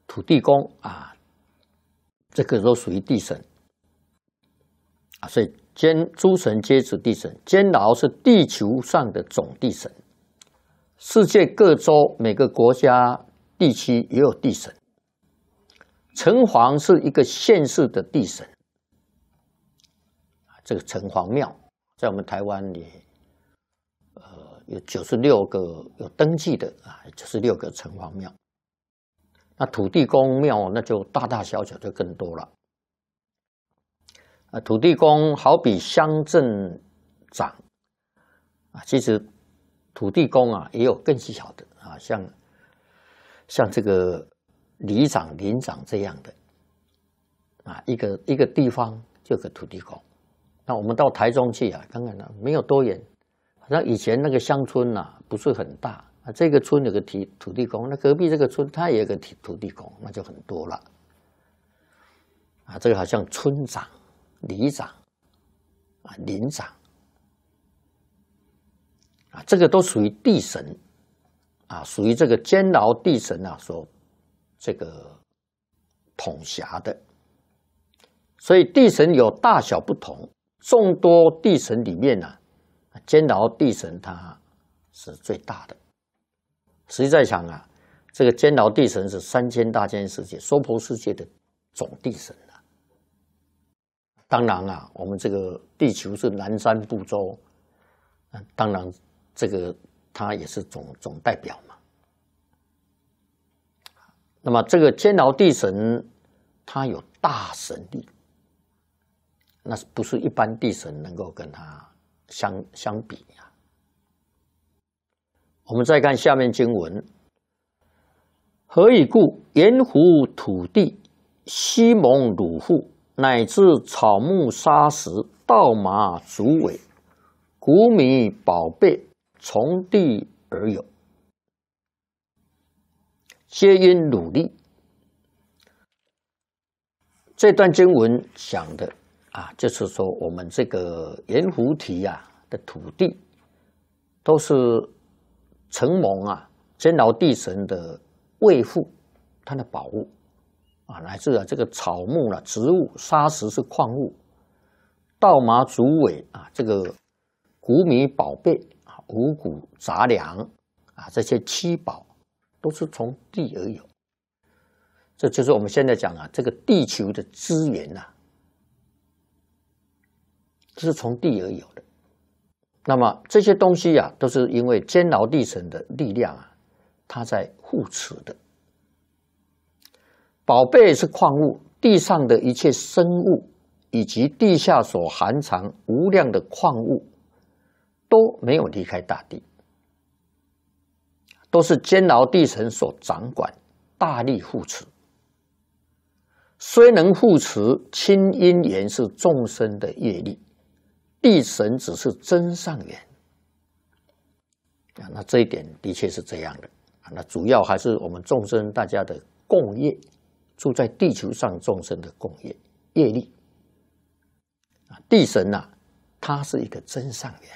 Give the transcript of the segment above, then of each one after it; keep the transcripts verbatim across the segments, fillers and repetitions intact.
土地公啊，这个都属于地神啊，所以监诸神皆指地神，监牢是地球上的总地神，世界各州每个国家地区也有地神，城隍是一个县市的地神，这个城隍庙在我们台湾也呃有九十六个有登记的啊，九十六个城隍庙。那土地公庙那就大大小小就更多了。啊，土地公好比乡镇长啊，其实土地公啊也有更小的啊，像像这个里长、邻长这样的啊，一个一个地方就有个土地公。那我们到台中去啊，看看呢，没有多远，好像以前那个乡村呐、啊、不是很大。啊，这个村有个土土地公，那隔壁这个村它也有个土地公，那就很多了。啊，这个好像村长、里长、啊邻长，啊，这个都属于地神，啊，属于这个监牢地神啊所这个统辖的。所以地神有大小不同，众多地神里面呢、啊，监牢地神它是最大的。实际在讲啊，这个监牢地神是三千大千世界娑婆世界的总地神啊。当然啊，我们这个地球是南瞻部洲，当然这个它也是总总代表嘛。那么这个监牢地神，它有大神力，那不是一般地神能够跟它相相比啊。我们再看下面经文：何以故？盐湖土地，西蒙鲁户，乃至草木沙石、稻麻竹苇、谷米宝贝，从地而有，皆因努力。这段经文讲的啊，就是说我们这个盐湖体啊的土地，都是承蒙啊监牢地神的卫护，他的宝物啊，乃至啊这个草木啦、啊、植物、沙石是矿物，稻麻竹苇啊，这个谷米宝贝啊、五谷杂粮啊，这些七宝都是从地而有。这就是我们现在讲啊，这个地球的资源呐、啊，这是从地而有的。那么这些东西啊，都是因为监牢地神的力量啊，它在护持的。宝贝是矿物，地上的一切生物以及地下所含藏无量的矿物，都没有离开大地，都是监牢地神所掌管，大力护持。虽能护持，亲因缘是众生的业力。地神只是真上缘啊，那这一点的确是这样的啊。那主要还是我们众生大家的共业，住在地球上众生的共业业力啊。地神呐、啊，它是一个真上缘，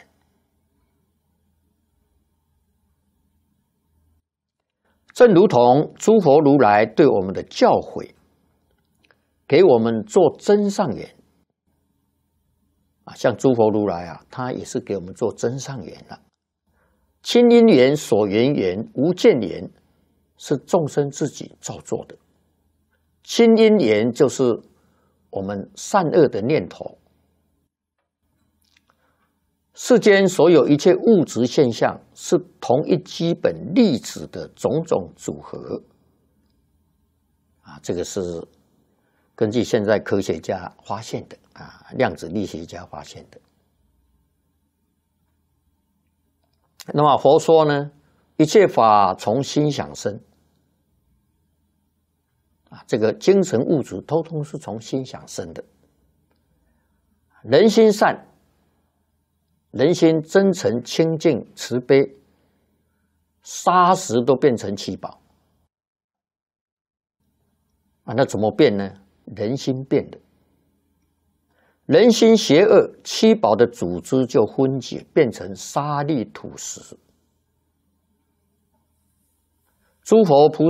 正如同诸佛如来对我们的教诲，给我们做真上缘。像诸佛如来啊，他也是给我们做真上缘了。亲因缘、所缘缘、无间缘，是众生自己造作的。亲因缘就是我们善恶的念头。世间所有一切物质现象，是同一基本粒子的种种组合。啊，这个是根据现在科学家发现的啊，量子力学家发现的。那么佛说呢，一切法从心想生啊，这个精神物质通通是从心想生的。人心善，人心真诚、清净、慈悲，沙石都变成七宝啊，那怎么变呢？人心变的。人心邪恶，七宝的组织就分解，变成沙砾土石。诸佛菩